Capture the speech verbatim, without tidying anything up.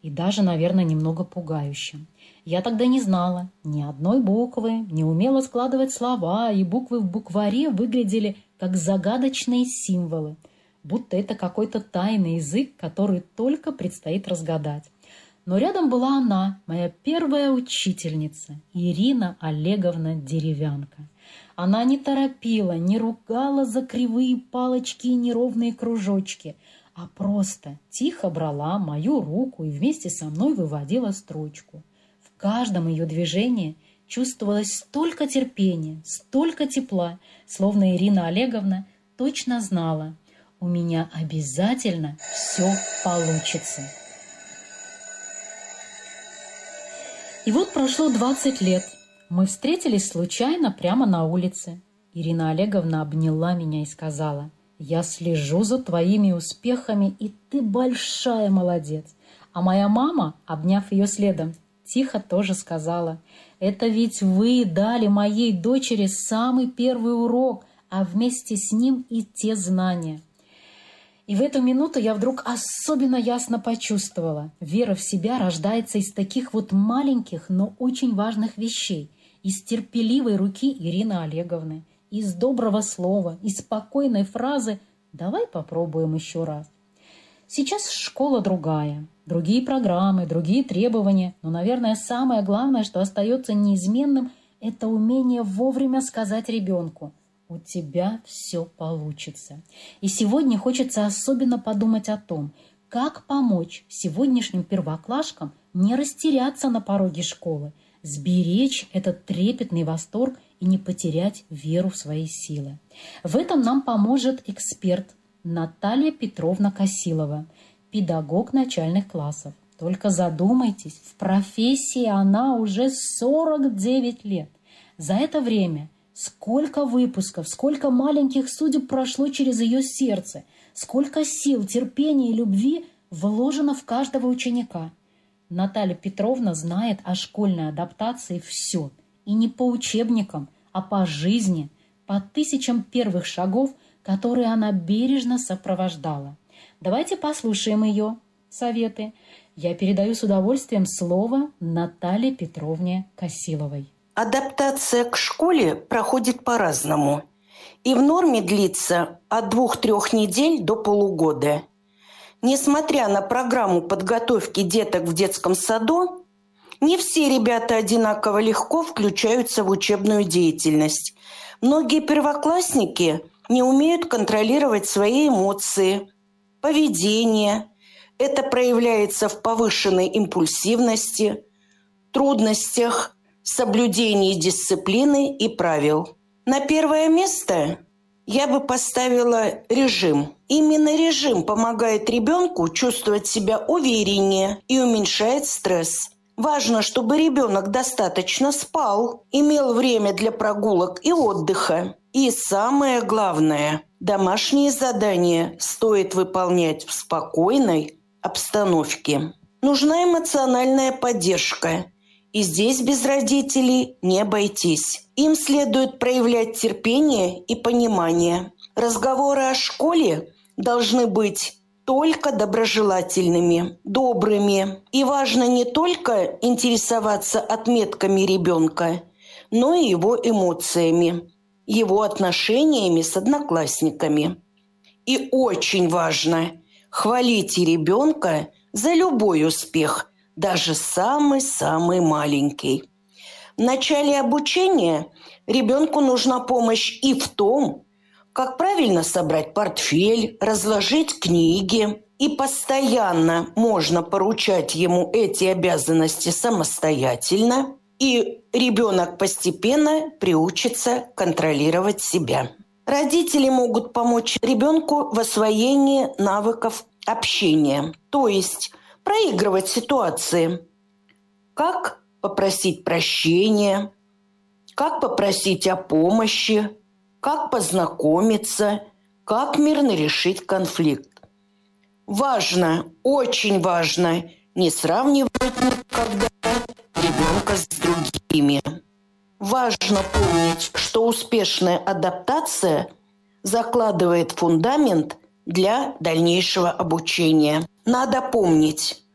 и даже, наверное, немного пугающим. Я тогда не знала ни одной буквы, не умела складывать слова, и буквы в букваре выглядели как загадочные символы, будто это какой-то тайный язык, который только предстоит разгадать. Но рядом была она, моя первая учительница, Ирина Олеговна Деревянко. Она не торопила, не ругала за кривые палочки и неровные кружочки, а просто тихо брала мою руку и вместе со мной выводила строчку. В каждом ее движении чувствовалось столько терпения, столько тепла, словно Ирина Олеговна точно знала, у меня обязательно все получится. И вот прошло двадцать лет. Мы встретились случайно прямо на улице. Ирина Олеговна обняла меня и сказала: «Я слежу за твоими успехами, и ты большая молодец». А моя мама, обняв ее следом, тихо тоже сказала: «Это ведь вы дали моей дочери самый первый урок, а вместе с ним и те знания». И в эту минуту я вдруг особенно ясно почувствовала, вера в себя рождается из таких вот маленьких, но очень важных вещей, из терпеливой руки Ирины Олеговны, из доброго слова, из спокойной фразы «давай попробуем еще раз». Сейчас школа другая, другие программы, другие требования, но, наверное, самое главное, что остается неизменным, это умение вовремя сказать ребенку: у тебя все получится. И сегодня хочется особенно подумать о том, как помочь сегодняшним первоклашкам не растеряться на пороге школы, сберечь этот трепетный восторг и не потерять веру в свои силы. В этом нам поможет эксперт Наталья Петровна Косилова, педагог начальных классов. Только задумайтесь, в профессии она уже сорок девять лет. За это время сколько выпусков, сколько маленьких судеб прошло через ее сердце, сколько сил, терпения и любви вложено в каждого ученика. Наталья Петровна знает о школьной адаптации все. И не по учебникам, а по жизни, по тысячам первых шагов, которые она бережно сопровождала. Давайте послушаем ее советы. Я передаю с удовольствием слово Наталье Петровне Косиловой. Адаптация к школе проходит по-разному и в норме длится от двух-трех недель до полугода. Несмотря на программу подготовки деток в детском саду, не все ребята одинаково легко включаются в учебную деятельность. Многие первоклассники не умеют контролировать свои эмоции, поведение. Это проявляется в повышенной импульсивности, трудностях, соблюдении дисциплины и правил. На первое место я бы поставила режим. Именно режим помогает ребенку чувствовать себя увереннее и уменьшает стресс. Важно, чтобы ребенок достаточно спал, имел время для прогулок и отдыха. И самое главное, домашние задания стоит выполнять в спокойной обстановке. Нужна эмоциональная поддержка. И здесь без родителей не обойтись. Им следует проявлять терпение и понимание. Разговоры о школе должны быть только доброжелательными, добрыми. И важно не только интересоваться отметками ребенка, но и его эмоциями, его отношениями с одноклассниками. И очень важно хвалите ребенка за любой успех, даже самый-самый маленький. В начале обучения ребенку нужна помощь и в том, как правильно собрать портфель, разложить книги. И постоянно можно поручать ему эти обязанности самостоятельно, и ребенок постепенно приучится контролировать себя. Родители могут помочь ребенку в освоении навыков общения, то есть проигрывать ситуации. Как попросить прощения, как попросить о помощи, как познакомиться, как мирно решить конфликт. Важно, очень важно не сравнивать никогда ребенка с другими. Важно помнить, что успешная адаптация закладывает фундамент для дальнейшего обучения. Надо помнить,